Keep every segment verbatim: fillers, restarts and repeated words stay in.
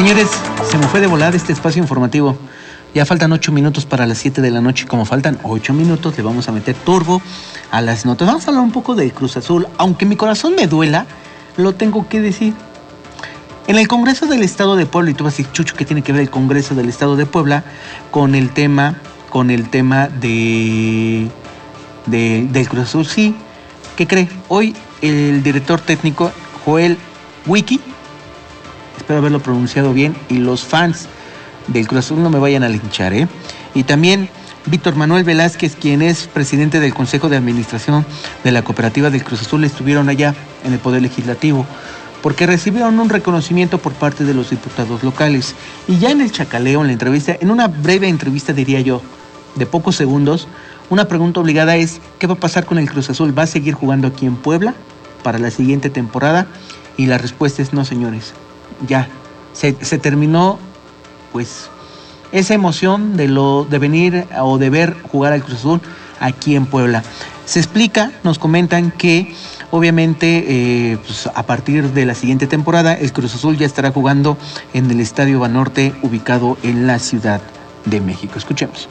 Señores, se me fue de volada este espacio informativo. Ya faltan ocho minutos para las siete de la noche. Como faltan ocho minutos, le vamos a meter turbo a las notas. Vamos a hablar un poco del Cruz Azul. Aunque mi corazón me duela, lo tengo que decir. En el Congreso del Estado de Puebla, y tú vas a decir, Chucho, ¿qué tiene que ver el Congreso del Estado de Puebla con el tema, con el tema de, de del Cruz Azul? Sí, ¿qué cree? Hoy el director técnico, Joel Wiki, espero haberlo pronunciado bien, y los fans del Cruz Azul no me vayan a linchar, ¿eh? Y también Víctor Manuel Velázquez, quien es presidente del Consejo de Administración de la Cooperativa del Cruz Azul, estuvieron allá en el Poder Legislativo, porque recibieron un reconocimiento por parte de los diputados locales. Y ya en el chacaleo, en la entrevista, en una breve entrevista, diría yo, de pocos segundos, una pregunta obligada es, ¿qué va a pasar con el Cruz Azul? ¿Va a seguir jugando aquí en Puebla para la siguiente temporada? Y la respuesta es no, señores. Ya, se, se terminó, pues, esa emoción de, lo, de venir o de ver jugar al Cruz Azul aquí en Puebla. Se explica, nos comentan que obviamente eh, pues a partir de la siguiente temporada el Cruz Azul ya estará jugando en el Estadio Banorte, ubicado en la Ciudad de México. Escuchemos.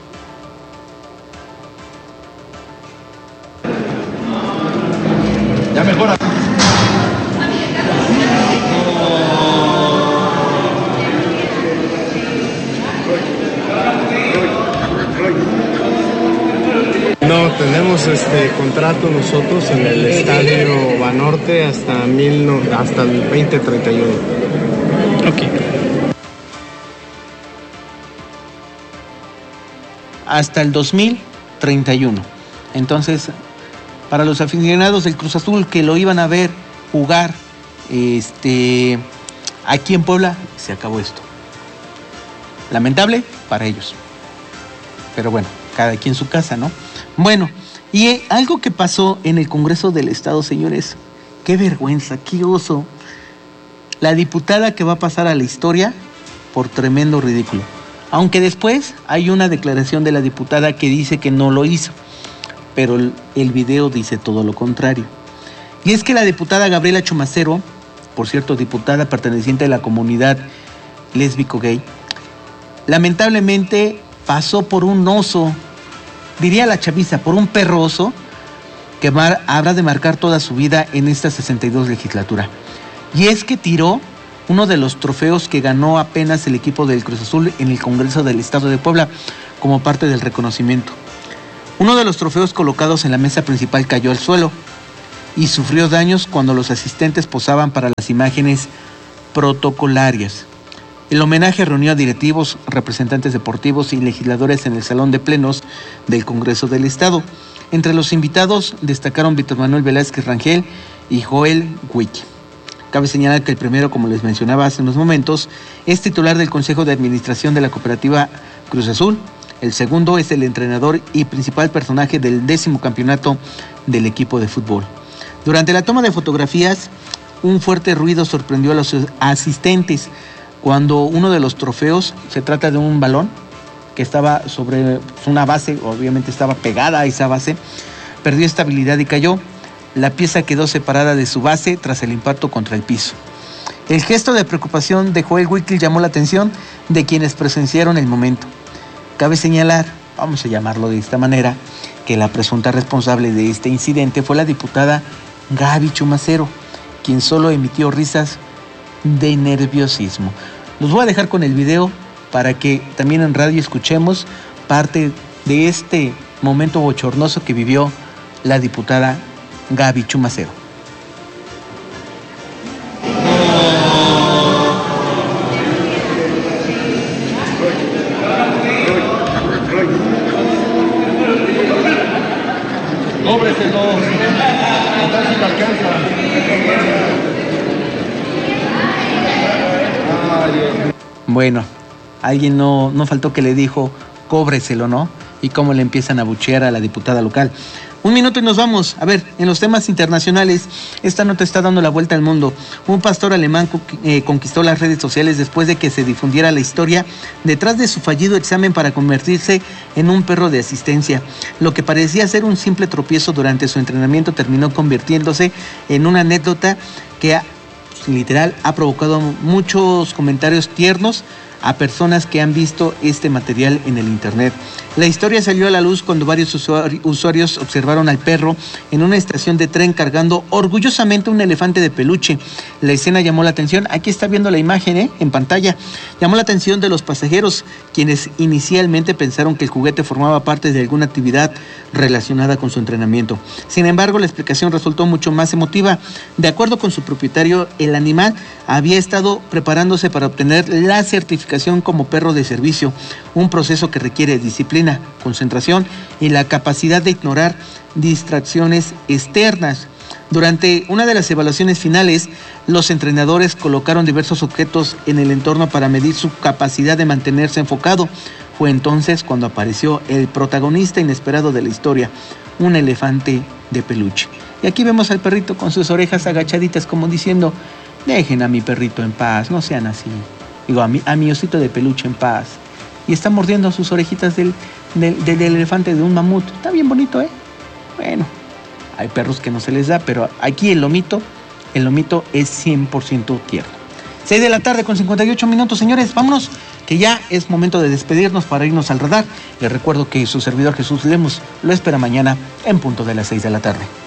Ya mejora. No, tenemos este contrato nosotros en el Estadio Banorte hasta, mil, no, hasta el veinte treinta y uno. Ok. Hasta el dos mil treinta y uno. Entonces, para los aficionados del Cruz Azul que lo iban a ver jugar este, aquí en Puebla, se acabó esto. Lamentable para ellos. Pero bueno, cada quien su casa, ¿no? Bueno, y algo que pasó en el Congreso del Estado, señores, qué vergüenza, qué oso. La diputada que va a pasar a la historia por tremendo ridículo. Aunque después hay una declaración de la diputada que dice que no lo hizo, pero el, el video dice todo lo contrario. Y es que la diputada Gabriela Chumacero, por cierto, diputada perteneciente a la comunidad lésbico-gay, lamentablemente pasó por un oso, diría la chaviza, por un perro oso que mar, habrá de marcar toda su vida en esta sesenta y dos legislatura. Y es que tiró uno de los trofeos que ganó apenas el equipo del Cruz Azul en el Congreso del Estado de Puebla como parte del reconocimiento. Uno de los trofeos colocados en la mesa principal cayó al suelo y sufrió daños cuando los asistentes posaban para las imágenes protocolarias. El homenaje reunió a directivos, representantes deportivos y legisladores en el Salón de Plenos del Congreso del Estado. Entre los invitados destacaron Víctor Manuel Velázquez Rangel y Joel Wiki. Cabe señalar que el primero, como les mencionaba hace unos momentos, es titular del Consejo de Administración de la Cooperativa Cruz Azul. El segundo es el entrenador y principal personaje del décimo campeonato del equipo de fútbol. Durante la toma de fotografías, un fuerte ruido sorprendió a los asistentes cuando uno de los trofeos, se trata de un balón que estaba sobre una base, obviamente estaba pegada a esa base, perdió estabilidad y cayó. La pieza quedó separada de su base tras el impacto contra el piso. El gesto de preocupación de Joel Wiki llamó la atención de quienes presenciaron el momento. Cabe señalar, vamos a llamarlo de esta manera, que la presunta responsable de este incidente fue la diputada Gaby Chumacero, quien solo emitió risas de nerviosismo. Los voy a dejar con el video para que también en radio escuchemos parte de este momento bochornoso que vivió la diputada Gaby Chumacero. Cóbreselo. Entonces te alcanza. Bueno, alguien no, no faltó que le dijo, cóbreselo, ¿no? Y cómo le empiezan a buchear a la diputada local. Un minuto y nos vamos. A ver, en los temas internacionales, esta nota está dando la vuelta al mundo. Un pastor alemán eh, conquistó las redes sociales después de que se difundiera la historia detrás de su fallido examen para convertirse en un perro de asistencia. Lo que parecía ser un simple tropiezo durante su entrenamiento terminó convirtiéndose en una anécdota que literal, ha provocado muchos comentarios tiernos a personas que han visto este material en el internet. La historia salió a la luz cuando varios usuarios observaron al perro en una estación de tren cargando orgullosamente un elefante de peluche. La escena llamó la atención, aquí está viendo la imagen ¿eh? en pantalla, llamó la atención de los pasajeros, quienes inicialmente pensaron que el juguete formaba parte de alguna actividad relacionada con su entrenamiento. Sin embargo, la explicación resultó mucho más emotiva. De acuerdo con su propietario, el animal había estado preparándose para obtener la certificación como perro de servicio, un proceso que requiere disciplina, concentración y la capacidad de ignorar distracciones externas. Durante una de las evaluaciones finales, los entrenadores colocaron diversos objetos en el entorno para medir su capacidad de mantenerse enfocado. Fue entonces cuando apareció el protagonista inesperado de la historia, un elefante de peluche. Y aquí vemos al perrito con sus orejas agachaditas como diciendo, dejen a mi perrito en paz, no sean así. Digo, a mi, a mi osito de peluche en paz. Y está mordiendo sus orejitas del, del, del elefante de un mamut. Está bien bonito, ¿eh? Bueno, hay perros que no se les da, pero aquí el lomito, el lomito es cien por ciento tierno. seis de la tarde con cincuenta y ocho minutos, señores, vámonos, que ya es momento de despedirnos para irnos al radar. Les recuerdo que su servidor Jesús Lemus lo espera mañana en punto de las seis de la tarde.